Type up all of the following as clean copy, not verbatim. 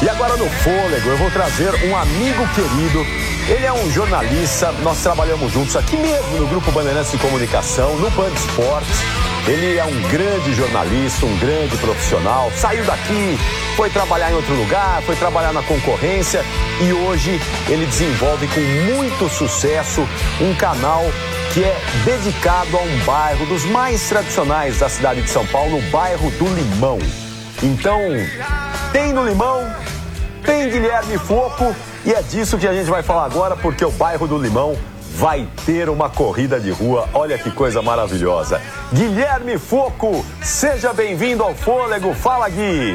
E agora no Fôlego eu vou trazer um amigo querido. Ele é um jornalista, nós trabalhamos juntos aqui mesmo no Grupo Bandeirantes de Comunicação, no Band Esportes. Ele é um grande jornalista, um grande profissional. Saiu daqui, foi trabalhar em outro lugar, foi trabalhar na concorrência e hoje ele desenvolve com muito sucesso um canal que é dedicado a um bairro dos mais tradicionais da cidade de São Paulo, o bairro do Limão. Então, tem no Limão, tem Guilherme Foco e é disso que a gente vai falar agora, porque o bairro do Limão vai ter uma corrida de rua. Olha que coisa maravilhosa. Guilherme Foco, seja bem-vindo ao Fôlego. Fala, Gui.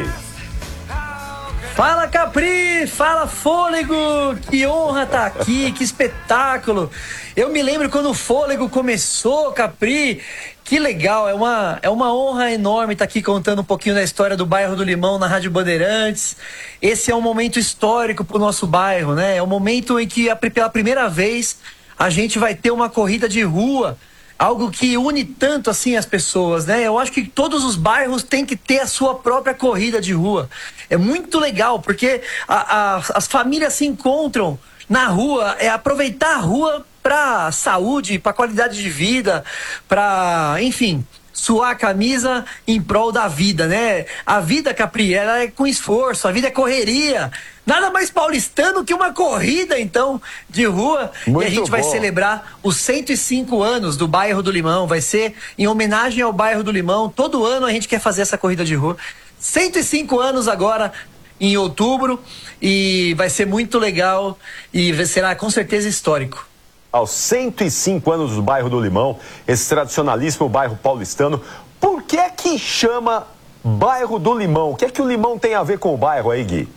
Fala, Capri, fala, Fôlego, que honra estar aqui, que espetáculo. Eu me lembro quando o Fôlego começou, Capri, que legal, é uma honra enorme estar aqui contando um pouquinho da história do bairro do Limão na Rádio Bandeirantes. Esse é um momento histórico para o nosso bairro, né? É um momento em que pela primeira vez a gente vai ter uma corrida de rua, algo que une tanto assim as pessoas, né? Eu acho que todos os bairros têm que ter a sua própria corrida de rua. É muito legal, porque as famílias se encontram na rua, aproveitar a rua para saúde, para qualidade de vida, para, enfim, suar a camisa em prol da vida, né? A vida, Capri, ela é com esforço, a vida é correria. Nada mais paulistano que uma corrida, então, de rua. Muito e a gente vai celebrar os 105 anos do bairro do Limão. Vai ser em homenagem ao bairro do Limão. Todo ano a gente quer fazer essa corrida de rua. 105 anos agora, em outubro. E vai ser muito legal e será com certeza histórico. Aos 105 anos do bairro do Limão, esse tradicionalíssimo bairro paulistano, por que chama bairro do Limão? O que é que o Limão tem a ver com o bairro aí, Gui?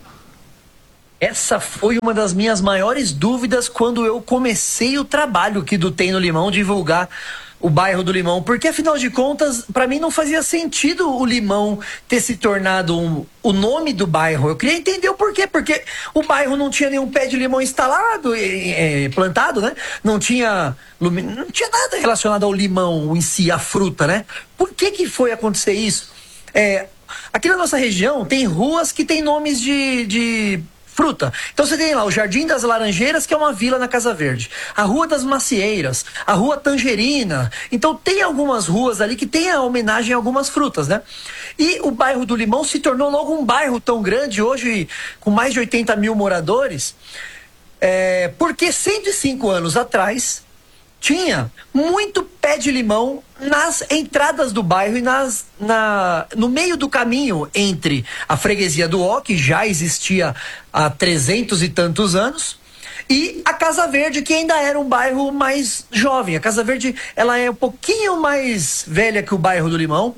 Essa foi uma das minhas maiores dúvidas quando eu comecei o trabalho aqui do Tem no Limão, divulgar o bairro do Limão, porque afinal de contas, para mim não fazia sentido o Limão ter se tornado o nome do bairro. Eu queria entender o porquê, porque o bairro não tinha nenhum pé de limão instalado, plantado, né? Não tinha nada relacionado ao limão em si, a fruta, né? Por que foi acontecer isso? Aqui na nossa região tem ruas que tem nomes de fruta. Então você tem lá o Jardim das Laranjeiras, que é uma vila na Casa Verde. A Rua das Macieiras, a Rua Tangerina. Então tem algumas ruas ali que tem a homenagem a algumas frutas, né? E o bairro do Limão se tornou logo um bairro tão grande, hoje com mais de 80 mil moradores, porque 105 anos atrás tinha muito pé de limão nas entradas do bairro e no meio do caminho entre a freguesia do Ó, que já existia há 300 e tantos anos, e a Casa Verde, que ainda era um bairro mais jovem. A Casa Verde, ela é um pouquinho mais velha que o bairro do Limão,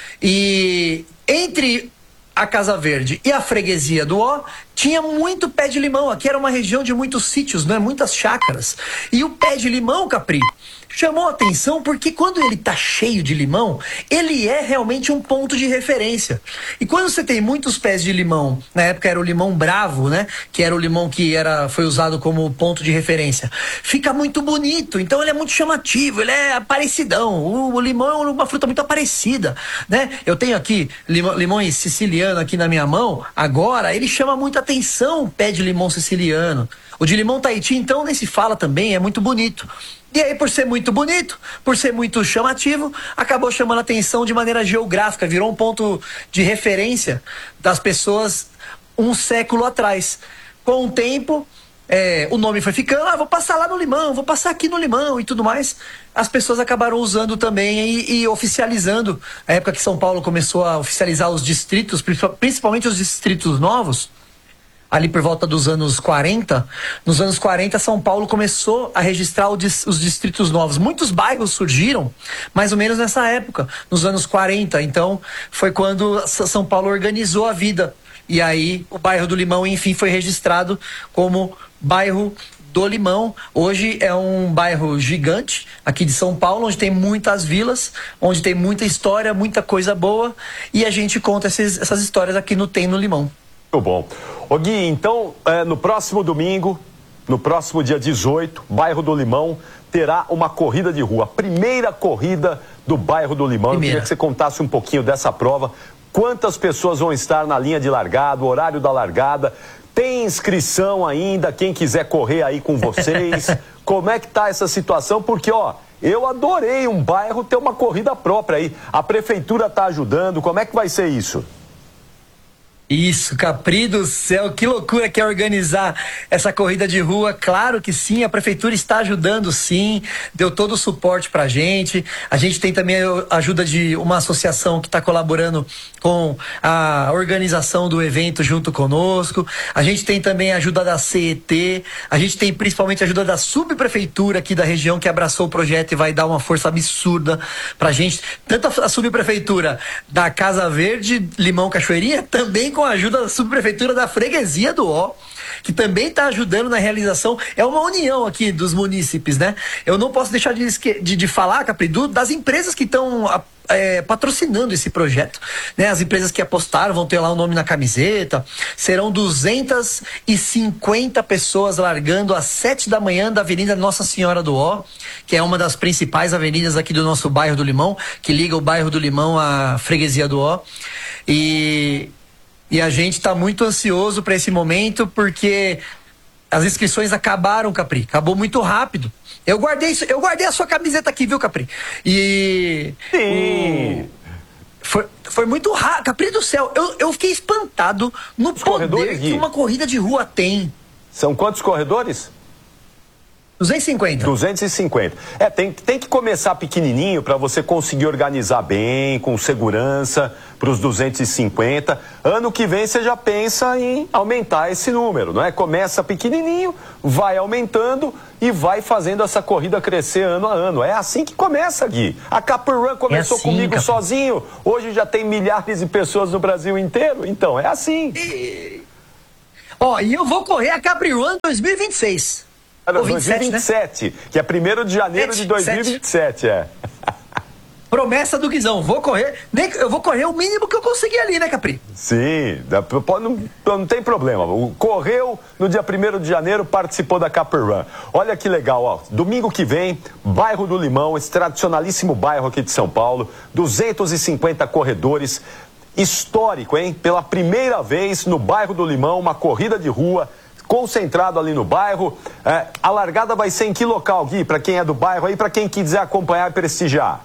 e entre a Casa Verde e a freguesia do Ó, tinha muito pé de limão. Aqui era uma região de muitos sítios, né? Muitas chácaras. E o pé de limão, Capri, chamou a atenção porque quando ele tá cheio de limão, ele é realmente um ponto de referência. E quando você tem muitos pés de limão, na época era o limão bravo, né? Que era o limão que foi usado como ponto de referência. Fica muito bonito, então ele é muito chamativo, ele é parecidão. O limão é uma fruta muito parecida, né? Eu tenho aqui limões siciliano aqui na minha mão, agora ele chama muita atenção, o pé de limão siciliano. O de limão Tahiti, então, nem se fala também, é muito bonito. E aí, por ser muito bonito, por ser muito chamativo, acabou chamando a atenção de maneira geográfica, virou um ponto de referência das pessoas um século atrás. Com o tempo, o nome foi ficando, vou passar lá no Limão, vou passar aqui no Limão e tudo mais. As pessoas acabaram usando também e oficializando. Na época que São Paulo começou a oficializar os distritos, principalmente os distritos novos, ali por volta dos anos 40, nos anos 40 São Paulo começou a registrar os distritos novos. Muitos bairros surgiram mais ou menos nessa época, nos anos 40. Então foi quando São Paulo organizou a vida. E aí o bairro do Limão, enfim, foi registrado como bairro do Limão. Hoje é um bairro gigante aqui de São Paulo, onde tem muitas vilas, onde tem muita história, muita coisa boa. E a gente conta essas histórias aqui no Tem no Limão. Muito bom. Ô Gui, então, no próximo domingo, no próximo dia 18, bairro do Limão terá uma corrida de rua. A primeira corrida do bairro do Limão. Eu queria que você contasse um pouquinho dessa prova. Quantas pessoas vão estar na linha de largada, o horário da largada? Tem inscrição ainda, quem quiser correr aí com vocês? Como é que tá essa situação? Porque, ó, eu adorei um bairro ter uma corrida própria aí. A prefeitura tá ajudando, como é que vai ser isso? Isso, Capri do céu, que loucura que é organizar essa corrida de rua. Claro que sim, a prefeitura está ajudando sim, deu todo o suporte pra gente. A gente tem também a ajuda de uma associação que está colaborando com a organização do evento junto conosco. A gente tem também a ajuda da CET, a gente tem principalmente a ajuda da subprefeitura aqui da região que abraçou o projeto e vai dar uma força absurda pra gente. Tanto a subprefeitura da Casa Verde, Limão Cachoeirinha, também com a ajuda da subprefeitura da Freguesia do Ó, que também está ajudando na realização. É uma união aqui dos munícipes, né? Eu não posso deixar de falar, Capri, das empresas que estão patrocinando esse projeto, né? As empresas que apostaram vão ter lá o nome na camiseta. Serão 250 pessoas largando às 7 da manhã da Avenida Nossa Senhora do Ó, que é uma das principais avenidas aqui do nosso bairro do Limão, que liga o bairro do Limão à Freguesia do Ó. E a gente está muito ansioso para esse momento, porque as inscrições acabaram, Capri. Acabou muito rápido. Eu guardei a sua camiseta aqui, viu, Capri? Sim. Foi muito rápido. Capri do céu, eu fiquei espantado no poder que uma corrida de rua tem. São quantos corredores? 250. 250. Tem que começar pequenininho para você conseguir organizar bem, com segurança, para os 250. Ano que vem você já pensa em aumentar esse número, não é? Começa pequenininho, vai aumentando e vai fazendo essa corrida crescer ano a ano. É assim que começa, Gui. A Capri Run começou comigo sozinho, hoje já tem milhares de pessoas no Brasil inteiro, então é assim. E eu vou correr a Capri Run 2026. 2027, né? Que é 1º de janeiro de 2027, Promessa do Guizão, eu vou correr o mínimo que eu conseguir ali, né, Capri? Sim, não tem problema. Correu no dia 1º de janeiro, participou da Capri Run. Olha que legal, ó. Domingo que vem, bairro do Limão, esse tradicionalíssimo bairro aqui de São Paulo, 250 corredores. Histórico, hein? Pela primeira vez no bairro do Limão, uma corrida de rua, concentrado ali no bairro. A largada vai ser em que local, Gui? Para quem é do bairro aí, para quem quiser acompanhar e prestigiar.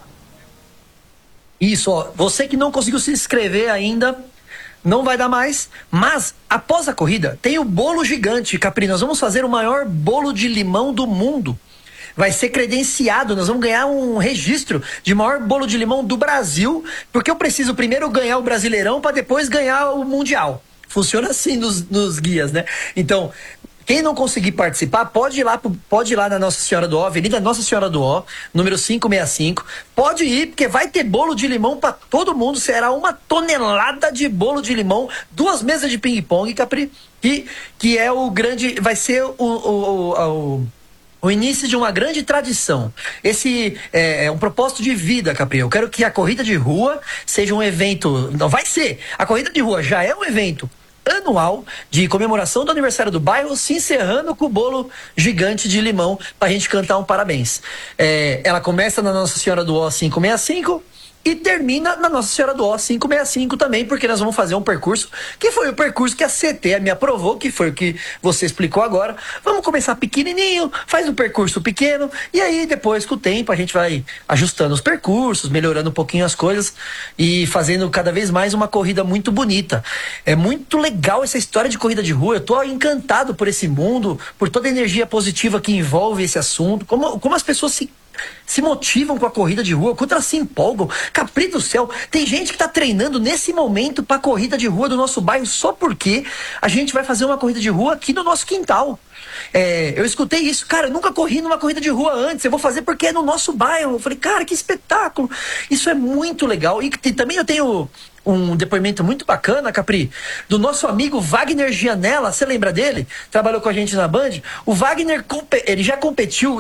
Isso, ó. Você que não conseguiu se inscrever ainda, não vai dar mais. Mas, após a corrida, tem o bolo gigante, Capri. Nós vamos fazer o maior bolo de limão do mundo. Vai ser credenciado, nós vamos ganhar um registro de maior bolo de limão do Brasil, porque eu preciso primeiro ganhar o Brasileirão para depois ganhar o Mundial. Funciona assim nos guias, né? Então, quem não conseguir participar, pode ir lá na Nossa Senhora do Ó, Avenida Nossa Senhora do Ó, número 565. Pode ir, porque vai ter bolo de limão para todo mundo. Será 1 tonelada de bolo de limão, 2 mesas de ping-pong, Capri, que é o grande... Vai ser o início de uma grande tradição. Esse é um propósito de vida, Capri. Eu quero que a corrida de rua seja um evento... Não, vai ser. A corrida de rua já é um evento anual de comemoração do aniversário do bairro, se encerrando com o bolo gigante de limão pra gente cantar um parabéns. Ela começa na Nossa Senhora do Ó 565 e termina na Nossa Senhora do Ó 565 também, porque nós vamos fazer um percurso, que foi o percurso que a CT me aprovou, que foi o que você explicou agora. Vamos começar pequenininho, faz um percurso pequeno, e aí depois, com o tempo, a gente vai ajustando os percursos, melhorando um pouquinho as coisas e fazendo cada vez mais uma corrida muito bonita. É muito legal essa história de corrida de rua. Eu tô encantado por esse mundo, por toda a energia positiva que envolve esse assunto, como as pessoas se motivam com a corrida de rua, quanto elas se empolgam. Capri do céu, tem gente que tá treinando nesse momento pra corrida de rua do nosso bairro só porque a gente vai fazer uma corrida de rua aqui no nosso quintal. Eu escutei isso, cara, eu nunca corri numa corrida de rua antes, eu vou fazer porque é no nosso bairro. Eu falei, cara, que espetáculo. Isso é muito legal. E também eu tenho um depoimento muito bacana, Capri, do nosso amigo Wagner Gianella. Você lembra dele? Trabalhou com a gente na Band. O Wagner, ele já competiu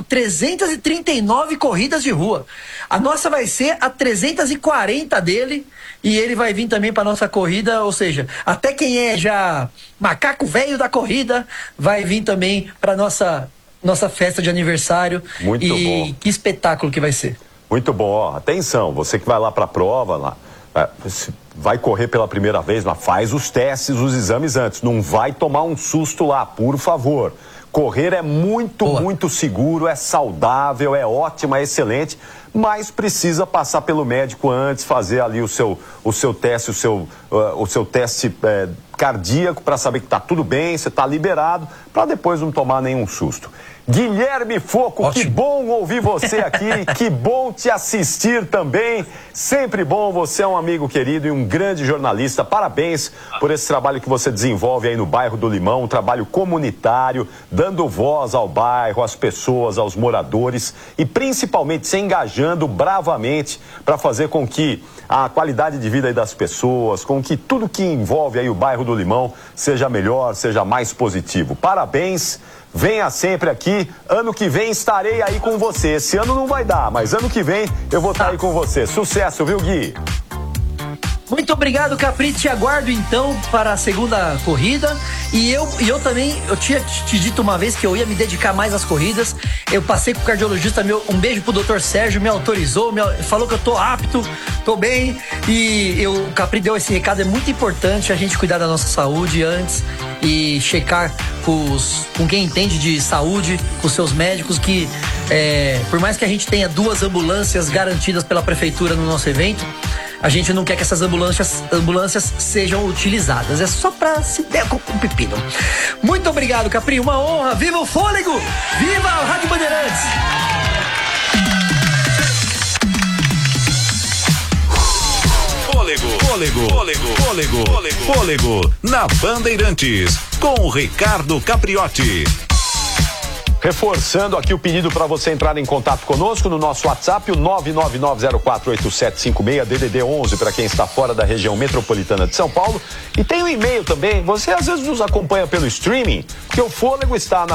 339 corridas de rua. A nossa vai ser a 340 dele, e ele vai vir também para nossa corrida, ou seja, até quem é já macaco velho da corrida vai vir também para nossa festa de aniversário. Muito bom. Que espetáculo que vai ser. Muito bom, ó. Atenção, você que vai lá para a prova lá, vai correr pela primeira vez, mas faz os testes, os exames antes. Não vai tomar um susto lá, por favor. Correr é muito seguro, é saudável, é ótimo, é excelente, mas precisa passar pelo médico antes, fazer ali o seu teste, o seu teste cardíaco para saber que está tudo bem, você está liberado, para depois não tomar nenhum susto. Guilherme Focco, ótimo. Que bom ouvir você aqui, que bom te assistir também, sempre bom, você é um amigo querido e um grande jornalista, parabéns por esse trabalho que você desenvolve aí no bairro do Limão, um trabalho comunitário, dando voz ao bairro, às pessoas, aos moradores e principalmente se engajando bravamente para fazer com que a qualidade de vida aí das pessoas, com que tudo que envolve aí o bairro do Limão seja melhor, seja mais positivo. Parabéns. Venha sempre aqui, ano que vem estarei aí com você. Esse ano não vai dar, mas ano que vem eu vou estar aí com você. Sucesso, viu, Gui? Muito obrigado, Capri. Te aguardo então para a segunda corrida. E eu também, eu tinha te dito uma vez que eu ia me dedicar mais às corridas. Eu passei com o cardiologista, um beijo pro Dr. Sérgio, me autorizou, falou que eu tô apto, tô bem. E o Capri deu esse recado, é muito importante a gente cuidar da nossa saúde antes e checar com quem entende de saúde, com seus médicos, que por mais que a gente tenha 2 ambulâncias garantidas pela prefeitura no nosso evento, a gente não quer que essas ambulâncias sejam utilizadas. É só pra se der com o pepino. Muito obrigado, Capri. Uma honra. Viva o fôlego! Viva a Rádio Bandeirantes! Fôlego na Bandeirantes com Ricardo Capriotti. Reforçando aqui o pedido para você entrar em contato conosco no nosso WhatsApp, o 999048756, DDD 11 para quem está fora da região metropolitana de São Paulo. E tem um e-mail também, você às vezes nos acompanha pelo streaming, porque o Fôlego está na